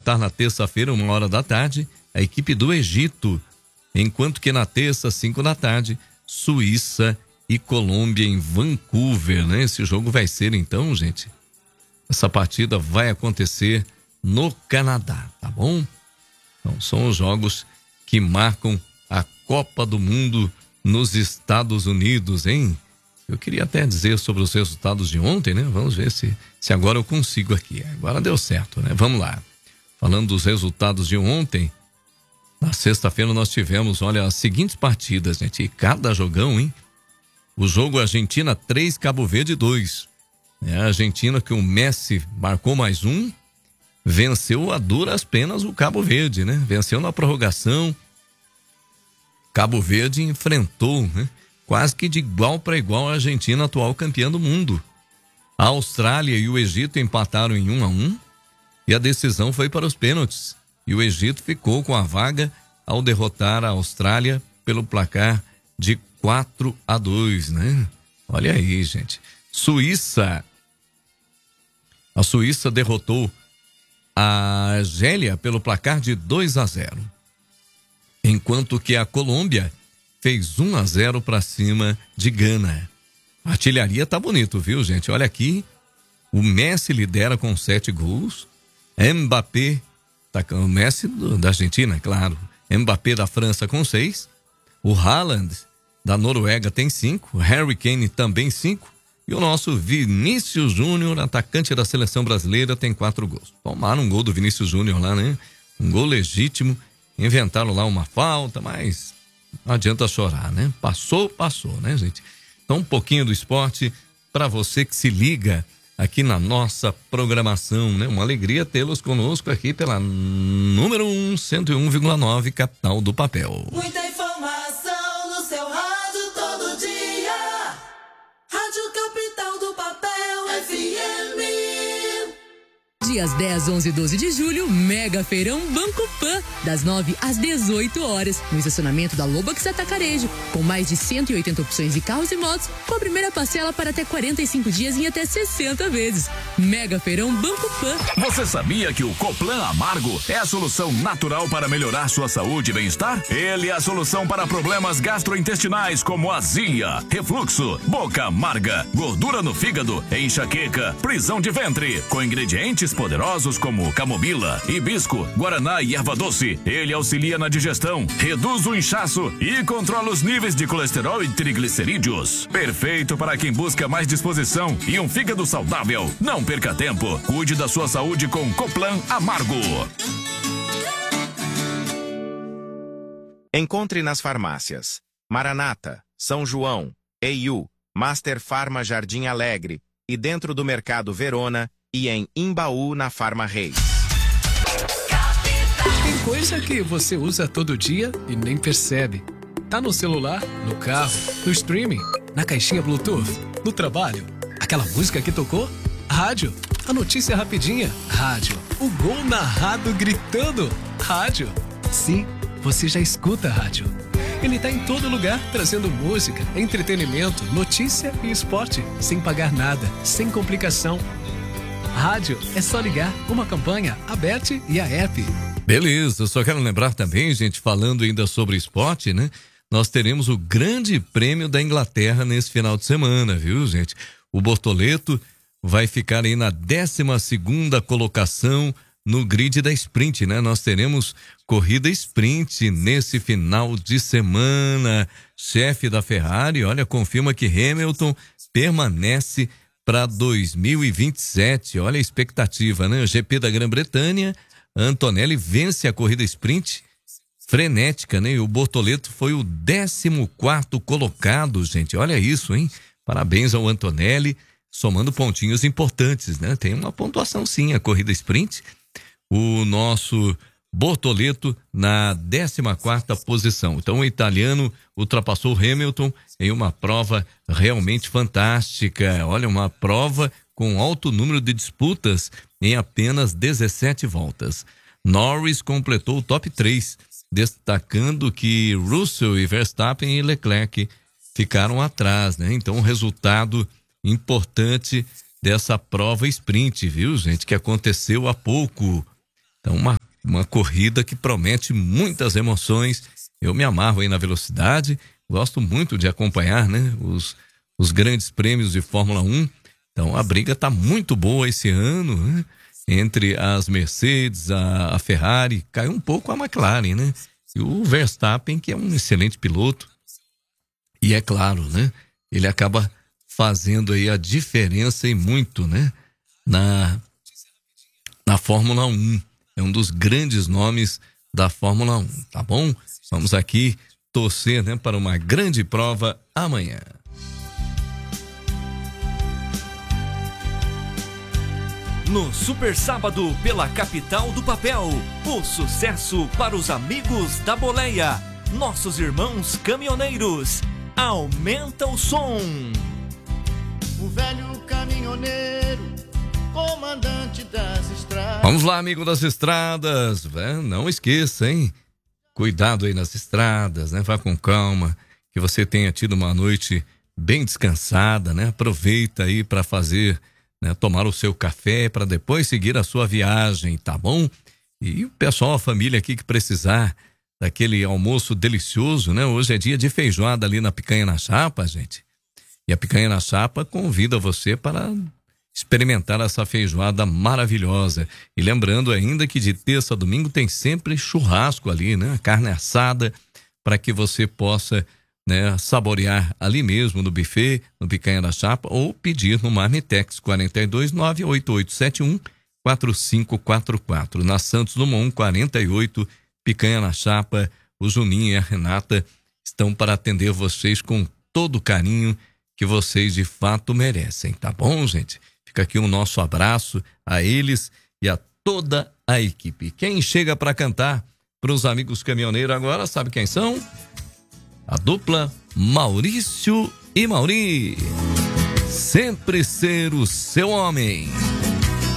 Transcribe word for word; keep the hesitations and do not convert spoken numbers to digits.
enfrentar na terça-feira, uma hora da tarde, a equipe do Egito, enquanto que na terça, cinco da tarde, Suíça e Colômbia em Vancouver, né? Esse jogo vai ser então, gente, essa partida vai acontecer no Canadá, tá bom? Então são os jogos que marcam a Copa do Mundo nos Estados Unidos, hein? Eu queria até dizer sobre os resultados de ontem, né? Vamos ver se, se agora eu consigo aqui. Agora deu certo, né? Vamos lá. Falando dos resultados de ontem, na sexta-feira nós tivemos, olha, as seguintes partidas, gente. E cada jogão, hein? O jogo Argentina três, Cabo Verde dois. É a Argentina que o Messi marcou mais um, venceu a duras penas o Cabo Verde, né? Venceu na prorrogação. Cabo Verde enfrentou, né? Quase que de igual para igual a Argentina, atual campeã do mundo. A Austrália e o Egito empataram em um a um e a decisão foi para os pênaltis. E o Egito ficou com a vaga ao derrotar a Austrália pelo placar de quatro a dois, né? Olha aí, gente. Suíça. A Suíça derrotou a Argélia pelo placar de dois a zero. Enquanto que a Colômbia fez um a zero para cima de Gana. A artilharia tá bonito, viu, gente? Olha aqui, o Messi lidera com sete gols, Mbappé, tá com o Messi do, da Argentina, é claro, Mbappé da França com seis, o Haaland da Noruega tem cinco, Harry Kane também cinco, e o nosso Vinícius Júnior, atacante da seleção brasileira, tem quatro gols. Tomaram um gol do Vinícius Júnior lá, né? Um gol legítimo, inventaram lá uma falta, mas não adianta chorar, né? Passou, passou, né, gente? Então, um pouquinho do esporte para você que se liga aqui na nossa programação, né? Uma alegria tê-los conosco aqui pela número um, cento e um vírgula nove, capital do papel. Muita informação no seu rádio todo dia. Rádio Capital do Papel F M. Dias dez, onze e doze de julho, Mega Feirão Banco Pan, das nove às dezoito horas, no estacionamento da Lobax Atacarejo, com mais de cento e oitenta opções de carros e motos, com a primeira parcela para até quarenta e cinco dias em até sessenta vezes. Mega Feirão Banco Pan. Você sabia que o Coplan Amargo é a solução natural para melhorar sua saúde e bem-estar? Ele é a solução para problemas gastrointestinais como azia, refluxo, boca amarga, gordura no fígado, enxaqueca, prisão de ventre, com ingredientes poderosos como camomila, hibisco, guaraná e erva doce. Ele auxilia na digestão, reduz o inchaço e controla os níveis de colesterol e triglicerídeos. Perfeito para quem busca mais disposição e um fígado saudável. Não perca tempo. Cuide da sua saúde com Coplan Amargo. Encontre nas farmácias Maranata, São João, E U, Master Farma Jardim Alegre e dentro do Mercado Verona e em Imbaú, na Farma Reis. Tem coisa que você usa todo dia e nem percebe. Tá no celular, no carro, no streaming, na caixinha Bluetooth, no trabalho. Aquela música que tocou? Rádio. A notícia rapidinha? Rádio. O gol narrado gritando? Rádio. Sim, você já escuta rádio. Ele tá em todo lugar, trazendo música, entretenimento, notícia e esporte, sem pagar nada, sem complicação. Rádio é só ligar, uma campanha, a Bet e a app. Beleza, eu só quero lembrar também, gente, falando ainda sobre esporte, né? Nós teremos o Grande Prêmio da Inglaterra nesse final de semana, viu, gente? O Bortoleto vai ficar aí na décima segunda colocação no grid da sprint, né? Nós teremos corrida sprint nesse final de semana. Chefe da Ferrari, olha, confirma que Hamilton permanece para dois mil e vinte e sete. Olha a expectativa, né? O G P da Grã-Bretanha, Antonelli vence a corrida sprint frenética, né? E o Bortoleto foi o décimo quarto colocado, gente. Olha isso, hein? Parabéns ao Antonelli, somando pontinhos importantes, né? Tem uma pontuação sim, a corrida sprint. O nosso Bortoleto na décima quarta posição. Então o italiano ultrapassou o Hamilton em uma prova realmente fantástica. Olha, uma prova com alto número de disputas em apenas dezessete voltas. Norris completou o top três, destacando que Russell e Verstappen e Leclerc ficaram atrás, né? Então um resultado importante dessa prova sprint, viu, gente? Que aconteceu há pouco. Então, uma uma corrida que promete muitas emoções. Eu me amarro aí na velocidade, gosto muito de acompanhar, né, os, os grandes prêmios de Fórmula um. Então a briga tá muito boa esse ano, né? Entre as Mercedes, a, a Ferrari, caiu um pouco a McLaren, né? E o Verstappen, que é um excelente piloto. E é claro, né? Ele acaba fazendo aí a diferença e muito, né? Na, na Fórmula um. É um dos grandes nomes da Fórmula um, tá bom? Vamos aqui torcer, né, para uma grande prova amanhã. No Super Sábado pela capital do papel, o sucesso para os amigos da boleia, nossos irmãos caminhoneiros. Aumenta o som. O velho caminhoneiro, comandante das estradas. Vamos lá, amigo das estradas, não esqueça, hein? Cuidado aí nas estradas, né? Vá com calma, que você tenha tido uma noite bem descansada, né? Aproveita aí para fazer, né, tomar o seu café para depois seguir a sua viagem, tá bom? E o pessoal, a família aqui que precisar daquele almoço delicioso, né? Hoje é dia de feijoada ali na Picanha na Chapa, gente. E a Picanha na Chapa convida você para experimentar essa feijoada maravilhosa. E lembrando ainda que de terça a domingo tem sempre churrasco ali, né? Carne assada, para que você possa, né, saborear ali mesmo no buffet, no Picanha da Chapa, ou pedir no Marmitex quarenta e dois, nove oito oito sete um, quatro cinco quatro quatro. Na Santos Dumont quarenta e oito, Picanha na Chapa. O Juninho e a Renata estão para atender vocês com todo o carinho que vocês de fato merecem, tá bom, gente? Fica aqui o nosso abraço a eles e a toda a equipe. Quem chega para cantar para os amigos caminhoneiros agora, sabe quem são? A dupla Maurício e Mauri. Sempre ser o seu homem.